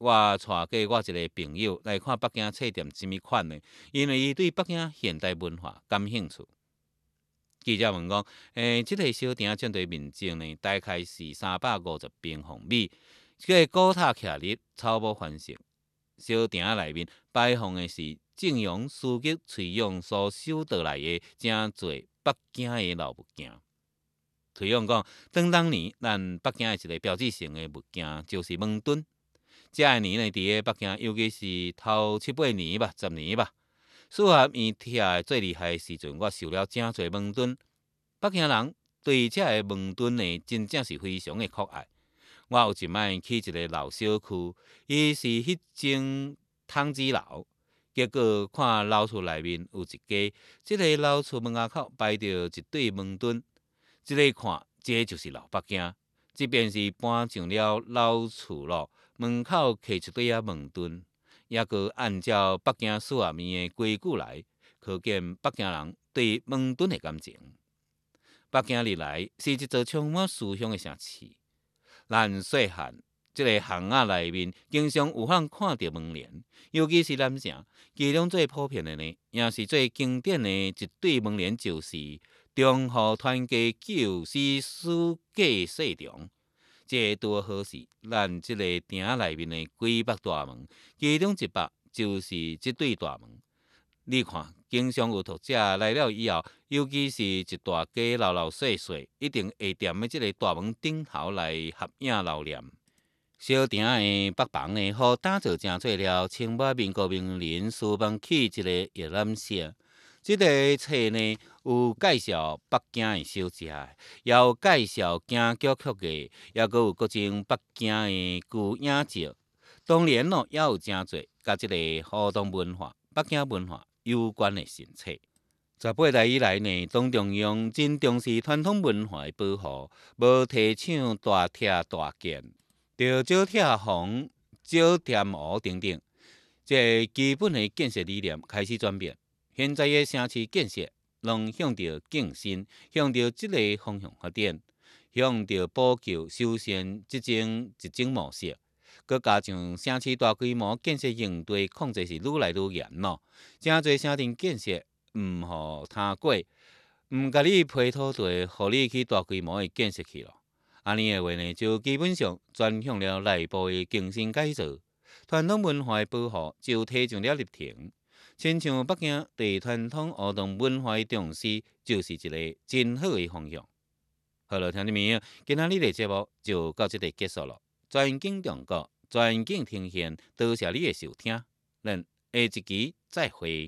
我带过我一个朋友来看北京册店什么款的，因为伊对北京现代文化感兴趣。记者问讲，这个小店针对面积呢，大概是350平方米，这个古塔徛立，草木繁盛。小店内面摆放的是正阳书记崔勇所收到来的真侪北京的老物件。崔勇讲，当年咱北京的一个标志性的物件就是门墩。这个年呢，伫个北京，尤其是头7、8年吧、10年吧。适合伊徛最厉害的时阵，我收了真侪门墩。北京人对这个门墩呢，真正是非常的酷爱。我有一摆去一个老小区，伊是迄种筒子楼，结果看楼厝内面有一家，这个楼厝门口摆着一对门墩，这个看，这就是老北京。即便是搬上了老厝咯，门口刻一对门墩。也阁按照北京市外面的规矩来，可见北京人对门墩的感情。北京历来是一座充满思乡的城市。咱细汉，这个巷仔内面经常有法看到门帘，尤其是南城，其中最普遍的呢，也是最经典的一对门帘，就是中华团结救世书记姓中。这拄好是咱这个店内面的几百大门，其中一百就是这对大门。你看，经常有读者来了以后，尤其是一大家老老细细，一定会踮在这个大门顶头来合影留念。小店的北房呢，互打造成做了清末民国名人书房起一个阅览室。这个册呢，有介绍北京的小食，也有介绍京剧曲艺，也阁有各种北京的旧影集。当然咯，也有真侪甲这个互动文化、北京文化有关的新册。18代以来呢，党中央真重视传统文化的保护，无提倡大拆大建，着少拆房、少添屋等等。这基本的建设理念开始转变。现在的城市建设，拢向着更新，向着这个方向发展，向着补救修缮这种一种模式，佮加上城市大规模建设应对控制是愈来愈严咯。真侪城镇建设唔互摊过，唔甲你批土地，互你去大规模的建设去咯。安尼的话呢，就基本上转向了内部的更新改造，传统文化的保护就提上了日程。亲像北京对传统活动文化的重视，就是一个真好的方向。好了，听众朋友，今仔日的节目就到这里结束了。专景中国，专景呈现，多谢你的收听，咱下一期再会。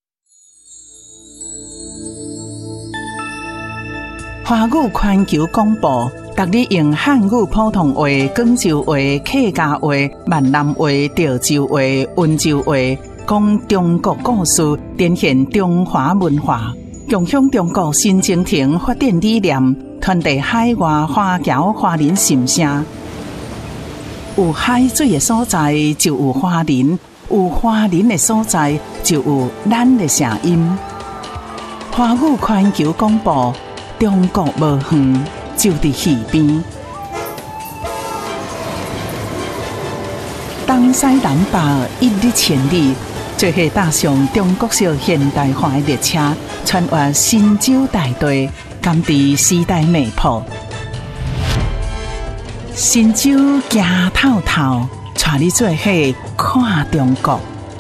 华语环球广播，逐日用汉语普通话、广州话、客家话、闽南话、潮州话、温州话。讲中国故事，展现中华文化，共享中国新征程发展理念，传递海外华侨华人心声。有海水的所在就有华人，有华人的所在就有咱的声音。华语环球广播，中国无远，就伫耳边。东西南北一日千里。做伙搭上中国式现代化的列车，穿越神州大地，甘知时代脉搏。神州行透透，带你做伙看中国。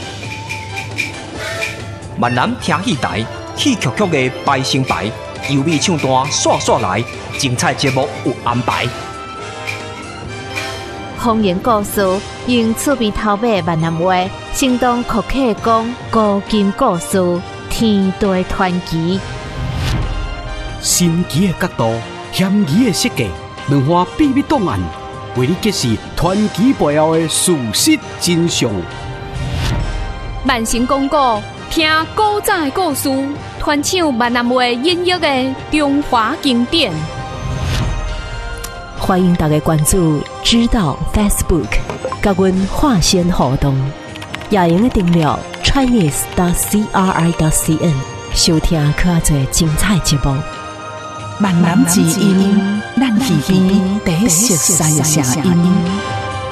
闽南听戏台，戏曲曲的排成排，优美唱段刷刷来，精彩节目有安排。 方言故事用趣味头尾闽南话，生动可客讲古今故事，天地传奇。 神奇的角度，险疑的设计，文化秘密档案，为你揭示传奇背后的事实真相。 万成讲古，听古早的故事，传唱闽南话音乐的中华经典。 欢迎大家关注知道 Facebook， 甲阮化线互动，也用订阅 chinese.cri.cn 收听较侪精彩节目。 闽南之音，咱耳边第一熟悉的声音。